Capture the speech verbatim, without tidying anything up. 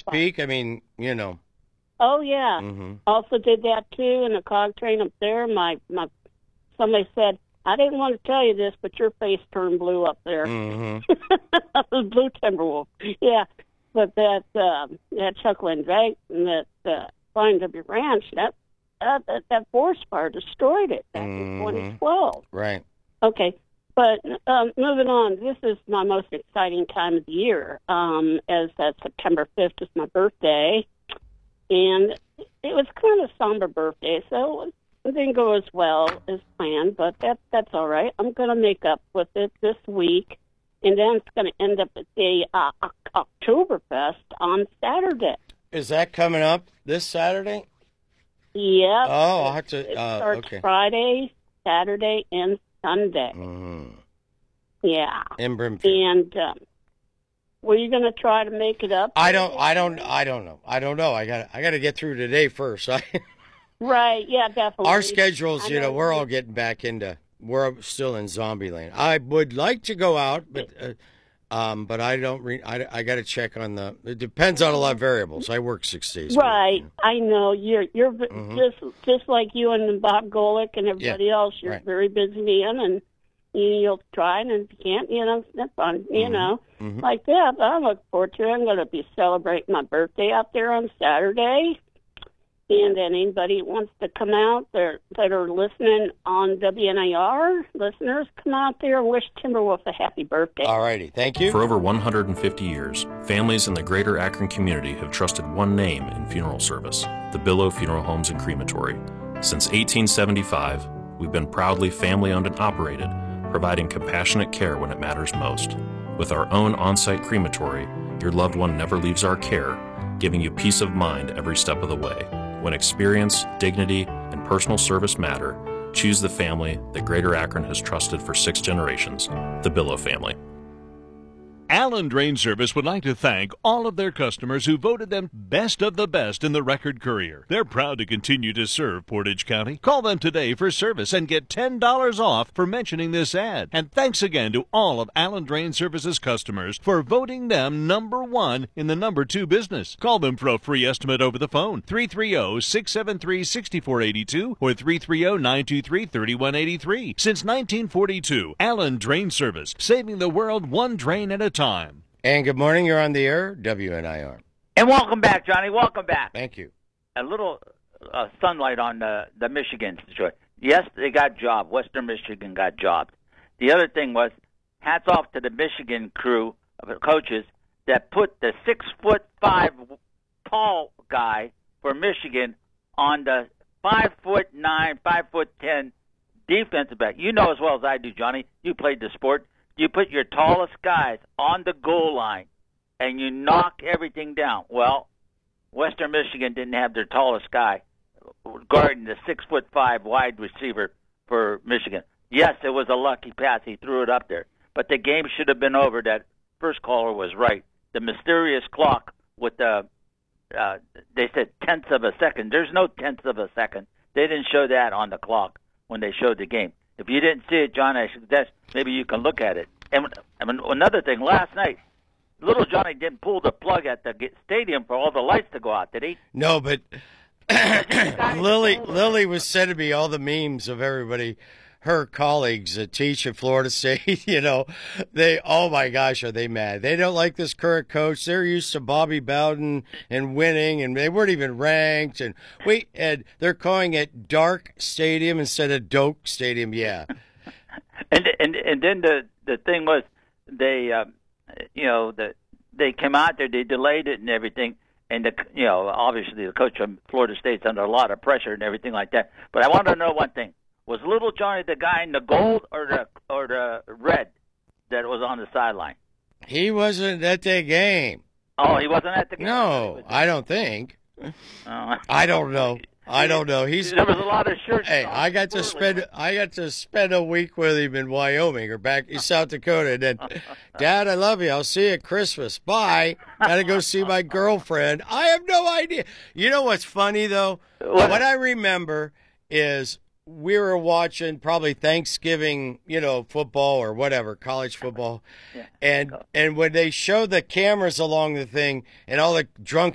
Peak? I mean, you know. Oh, yeah. Mm-hmm. Also did that, too, in the cog train up there. My, my, somebody said, I didn't want to tell you this, but your face turned blue up there. Mm-hmm. Blue Timberwolf. Yeah. But that, um, that Chuckland Drake and that uh, Flying W Ranch, that, uh, that, that forest fire destroyed it back Mm-hmm. in twenty twelve. Right. Okay. But um, moving on, this is my most exciting time of the year, um, as that September fifth is my birthday. And it was kind of a somber birthday, so it didn't go as well as planned, but that, that's all right. I'm going to make up with it this week, and then it's going to end up at the uh, Oktoberfest on Saturday. Is that coming up this Saturday? Yeah. Oh, I'll have to. It Uh, starts okay. Friday, Saturday, and Sunday. Mm-hmm. Yeah. In Brimfield. And um, were you going to try to make it up? I don't. I don't. I don't know. I don't know. I got. I got to get through today first. I, Right. Yeah. Definitely. our schedules, I you know, know we're you- all getting back into. We're still in zombie land. I would like to go out, but. Uh, Um, but I don't. Re- I, I got to check on the. It depends on a lot of variables. I work six days. a week, Right. you know. I know you're you're v Mhm. just just like you and Bob Golick and everybody else. You're right. a very busy man, and you, you'll try, and if you can't, you know, that's fun. You Mhm. know, Mhm. like that. But I look forward to it. I'm going to be celebrating my birthday out there on Saturday. And then anybody who wants to come out that, that are listening on W N A R, listeners, come out there and wish Timberwolf a happy birthday. All righty. Thank you. For over one hundred fifty years, families in the greater Akron community have trusted one name in funeral service, the Billow Funeral Homes and Crematory. Since eighteen seventy-five, we've been proudly family-owned and operated, providing compassionate care when it matters most. With our own on-site crematory, your loved one never leaves our care, giving you peace of mind every step of the way. When experience, dignity, and personal service matter, choose the family that Greater Akron has trusted for six generations, the Billow family. Allen Drain Service would like to thank all of their customers who voted them best of the best in the Record Courier. They're proud to continue to serve Portage County. Call them today for service and get ten dollars off for mentioning this ad. And thanks again to all of Allen Drain Service's customers for voting them number one in the number two business. Call them for a free estimate over the phone, three three zero, six seven three, six four eight two or three three zero, nine two three, three one eight three. Since nineteen forty-two, Allen Drain Service, saving the world one drain at a time. And good morning. You're on the air, W N I R. And welcome back, Johnny. Welcome back. Thank you. A little uh, sunlight on the, the Michigan situation. Yes, they got jobbed. Western Michigan got jobbed. The other thing was, hats off to the Michigan crew of coaches that put the six foot five tall guy for Michigan on the five foot nine, five foot ten defensive back. You know as well as I do, Johnny. You played the sport. You put your tallest guys on the goal line, and you knock everything down. Well, Western Michigan didn't have their tallest guy guarding the six foot five wide receiver for Michigan. Yes, it was a lucky pass. He threw it up there, but the game should have been over. That first caller was right. The mysterious clock with the uh, they said tenths of a second. There's no tenths of a second. They didn't show that on the clock when they showed the game. If you didn't see it, John, I suggest maybe you can look at it. And, and another thing, last night, little Johnny didn't pull the plug at the stadium for all the lights to go out, did he? No, but Lily Lily was sending me all the memes of everybody, her colleagues that teach at Florida State. You know, they, oh my gosh, are they mad? They don't like this current coach. They're used to Bobby Bowden and winning, and they weren't even ranked. And wait, and they're calling it Dark Stadium instead of Doak Stadium. Yeah. And and and then the the thing was, they, uh, you know, the they came out there, they delayed it and everything, and the you know obviously the coach from Florida State's under a lot of pressure and everything like that. But I want to know one thing: was Little Johnny the guy in the gold or the or the red that was on the sideline? He wasn't at the game. Oh, he wasn't at the game. No, I don't think. Oh. I don't know. I don't know. He's there was a lot of shirts. Hey, I got to spend I got to spend a week with him in Wyoming or back in South Dakota. And then, Dad, I love you. I'll see you at Christmas. Bye. Got to go see my girlfriend. I have no idea. You know what's funny though? What? What I remember is we were watching probably Thanksgiving, you know, football or whatever, college football, Yeah. and and when they showed the cameras along the thing and all the drunk